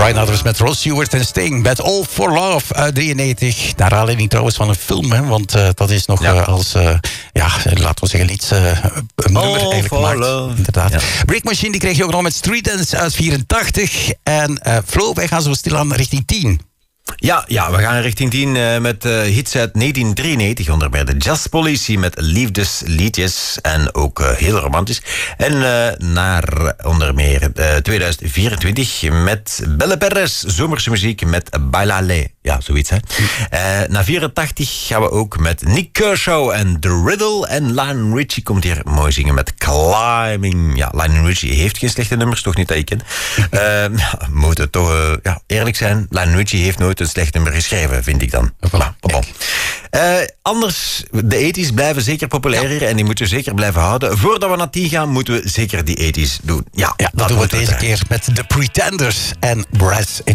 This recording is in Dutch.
Bryan Adams met Rod Stewart en Sting met All for Love uit 93. Naar aanleiding trouwens van een film, hè, want dat is nog als, laten we zeggen, iets een nummer eigenlijk gemaakt. Love. Inderdaad. Ja. Break Machine die kreeg je ook nog met Street Dance uit 84. En Flo, wij gaan zo stilaan richting 10. Ja, we gaan richting 10 met hits uit 1993. Onder meer de Jazz Police met liefdesliedjes en ook heel romantisch. En naar onder meer 2024 met Belle Perez, zomerse muziek met Bailale. Ja, zoiets hè. Na 84 gaan we ook met Nick Kershaw en The Riddle. En Lionel Richie komt hier mooi zingen met Climbing. Ja, Lionel Richie heeft geen slechte nummers, toch niet dat je kent. Moeten toch eerlijk zijn. Lionel Richie heeft nooit een slecht nummer geschreven, vind ik dan. Anders, de 80's blijven zeker populairder en die moeten we zeker blijven houden. Voordat we naar 10 gaan, moeten we zeker die 80's doen. Ja, dat doen we deze keer met The Pretenders en Brass in